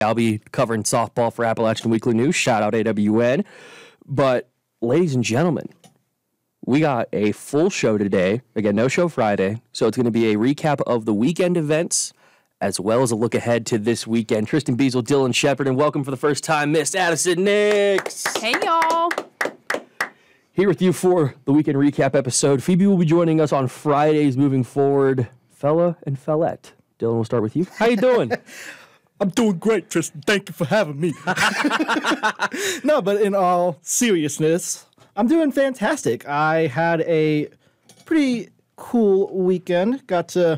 I'll be covering softball for Appalachian Weekly News. Shout out AWN. But, ladies and gentlemen, we got a full show today. Again, no show Friday. So it's going to be a recap of the weekend events as well as a look ahead to this weekend. Tristan Beazle, Dylan Shepard, and welcome for the first time, Miss Addison Nix. Hey, y'all. Here with you for the weekend recap episode. Phoebe will be joining us on Fridays moving forward. Fella and Fellette. Dylan, we'll start with you. How you doing? I'm doing great, Tristan. Thank you for having me. No, but in all seriousness, I'm doing fantastic. I had a pretty cool weekend. Got to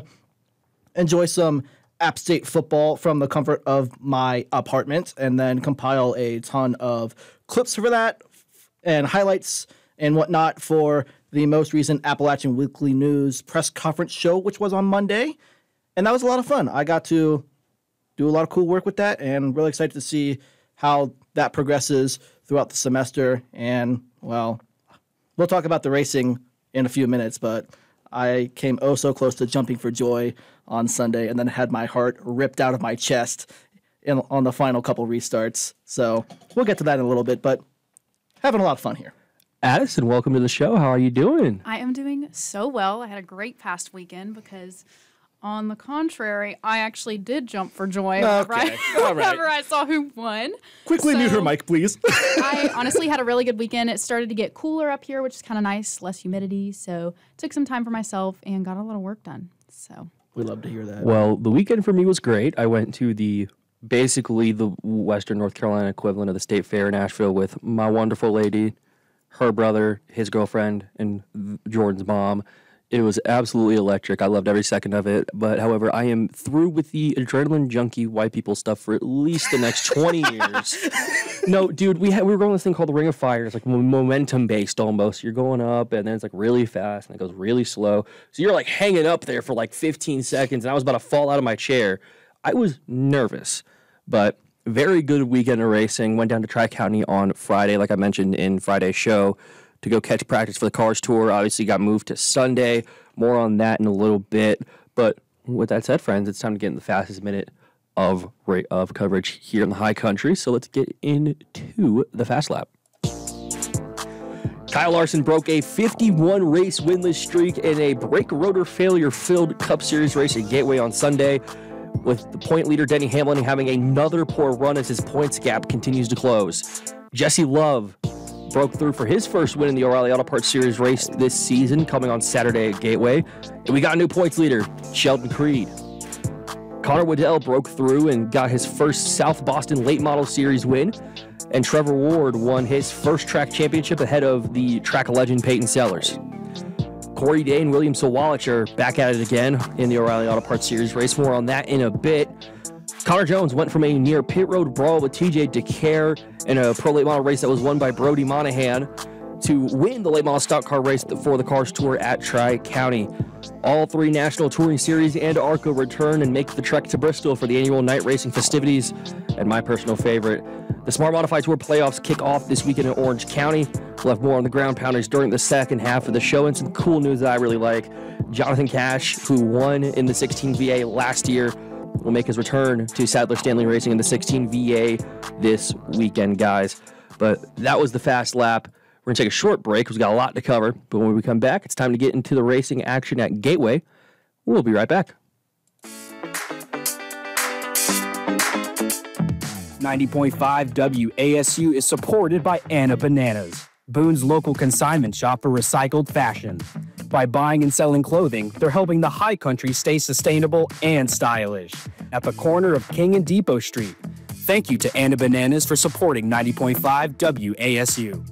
enjoy some App State football from the comfort of my apartment and then compile a ton of clips for that and highlights and whatnot for the most recent Appalachian Weekly News press conference show, which was on Monday. And that was a lot of fun. I got to do a lot of cool work with that and really excited to see how that progresses throughout the semester. And, well, we'll talk about the racing in a few minutes, but I came oh so close to jumping for joy on Sunday and then had my heart ripped out of my chest on the final couple restarts. So we'll get to that in a little bit, but having a lot of fun here. Addison, welcome to the show. How are you doing? I am doing so well. I had a great past weekend because, on the contrary, I actually did jump for joy whenever I saw who won. Quickly mute her mic, please. I honestly had a really good weekend. It started to get cooler up here, which is kind of nice, less humidity. So took some time for myself and got a lot of work done. So we love to hear that. Well, the weekend for me was great. I went to basically the Western North Carolina equivalent of the State Fair in Asheville with my wonderful lady, her brother, his girlfriend, and Jordan's mom. It was absolutely electric. I loved every second of it. But, however, I am through with the adrenaline junkie white people stuff for at least the next 20 years. No, dude, we were going on this thing called the Ring of Fire. It's like momentum-based almost. You're going up, and then it's like really fast, and it goes really slow. So you're like hanging up there for like 15 seconds, and I was about to fall out of my chair. I was nervous, but very good weekend of racing. Went down to Tri-County on Friday, like I mentioned in Friday's show, to go catch practice for the Cars Tour. Obviously got moved to Sunday. More on that in a little bit. But with that said, friends, it's time to get in the fastest minute of coverage here in the high country. So let's get into the Fast Lap. Kyle Larson broke a 51-race winless streak in a brake rotor failure-filled Cup Series race at Gateway on Sunday, with the point leader Denny Hamlin having another poor run as his points gap continues to close. Jesse Love broke through for his first win in the O'Reilly Auto Parts Series race this season, coming on Saturday at Gateway. And we got a new points leader, Sheldon Creed. Connor Waddell broke through and got his first South Boston Late Model Series win. And Trevor Ward won his first track championship ahead of the track legend Peyton Sellers. Corey Day and William Sawallich are back at it again in the O'Reilly Auto Parts Series race. More on that in a bit. Connor Jones went from a near pit road brawl with TJ DeCare in a pro late model race that was won by Brody Monahan to win the late model stock car race for the Cars Tour at Tri-County. All three National Touring Series and ARCA return and make the trek to Bristol for the annual night racing festivities. And my personal favorite, the Smart Modified Tour playoffs kick off this weekend in Orange County. We'll have more on the ground pounders during the second half of the show, and some cool news that I really like. Jonathan Cash, who won in the 16 VA last year, will make his return to Sadler Stanley Racing in the 16 VA this weekend, guys. But that was the Fast Lap. We're going to take a short break because we got a lot to cover. But when we come back, it's time to get into the racing action at Gateway. We'll be right back. 90.5 WASU is supported by Anna Bananas, Boone's local consignment shop for recycled fashion. By buying and selling clothing, they're helping the high country stay sustainable and stylish. At the corner of King and Depot Street. Thank you to Anna Bananas for supporting 90.5 WASU.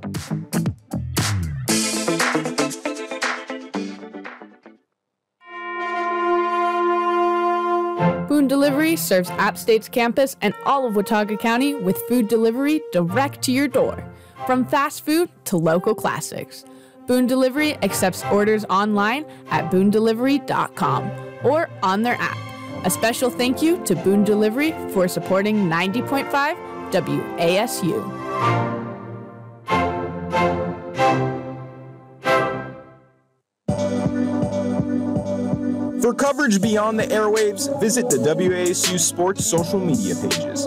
Boone Delivery serves App State's campus and all of Watauga County with food delivery direct to your door. From fast food to local classics. Boone Delivery accepts orders online at boondelivery.com or on their app. A special thank you to Boone Delivery for supporting 90.5 WASU. For coverage beyond the airwaves, visit the WASU Sports social media pages.